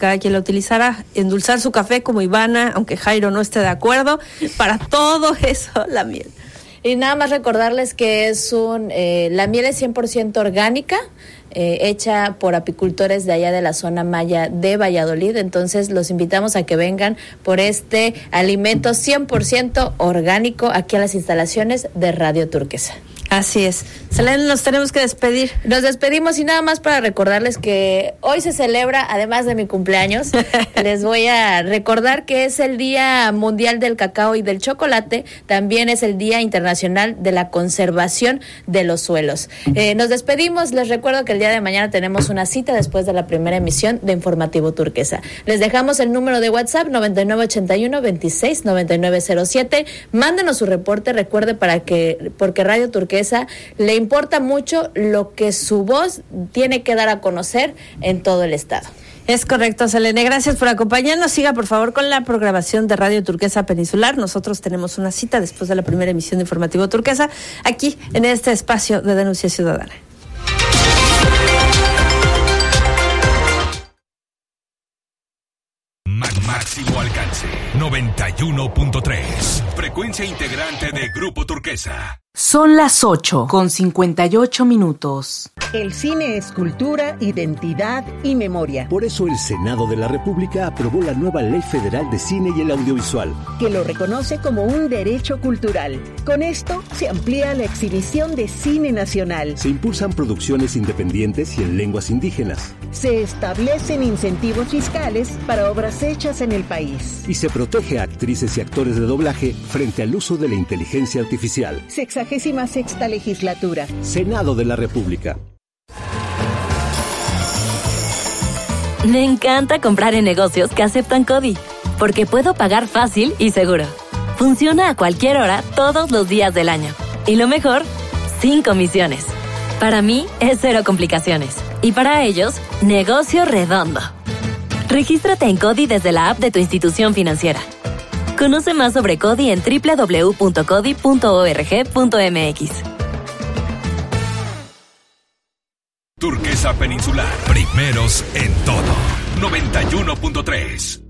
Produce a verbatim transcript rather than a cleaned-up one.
cada quien la utilizará. Endulzar su café como Ivana, aunque Jairo no esté de acuerdo. Para todo eso, la miel. Y nada más recordarles que es un eh, la miel es cien por ciento orgánica, eh, hecha por apicultores de allá de la zona maya de Valladolid. Entonces los invitamos a que vengan por este alimento cien por ciento orgánico aquí a las instalaciones de Radio Turquesa. Así es. Selene, nos tenemos que despedir. Nos despedimos y nada más para recordarles que hoy se celebra, además de mi cumpleaños, les voy a recordar que es el Día Mundial del Cacao y del Chocolate, también es el Día Internacional de la Conservación de los Suelos. Eh, nos despedimos, les recuerdo que el día de mañana tenemos una cita después de la primera emisión de Informativo Turquesa. Les dejamos el número de WhatsApp noventa y nueve ochenta y uno veintiséis noventa y nueve cero siete. Mándenos su reporte, recuerde para que, porque Radio Turquesa le importa mucho lo que su voz tiene que dar a conocer en todo el estado. Es correcto, Selene. Gracias por acompañarnos. Siga, por favor, con la programación de Radio Turquesa Peninsular. Nosotros tenemos una cita después de la primera emisión de Informativo Turquesa, aquí en este espacio de Denuncia Ciudadana. Máximo alcance, noventa y uno punto tres. Frecuencia integrante de Grupo Turquesa. Son las ocho con cincuenta y ocho minutos. El cine es cultura, identidad y memoria. Por eso el Senado de la República aprobó la nueva Ley Federal de Cine y el Audiovisual, que lo reconoce como un derecho cultural. Con esto se amplía la exhibición de cine nacional. Se impulsan producciones independientes y en lenguas indígenas. Se establecen incentivos fiscales para obras hechas en el país. Y se protege a actrices y actores de doblaje frente al uso de la inteligencia artificial. Sexagésima sexta legislatura. Senado de la República. Me encanta comprar en negocios que aceptan CODI, porque puedo pagar fácil y seguro. Funciona a cualquier hora, todos los días del año. Y lo mejor, sin comisiones. Para mí, es cero complicaciones. Y para ellos, negocio redondo. Regístrate en CODI desde la app de tu institución financiera. Conoce más sobre CODI en doble u doble u doble u punto codi punto org punto m x. Turquesa Peninsular, primeros en todo. noventa y uno punto tres.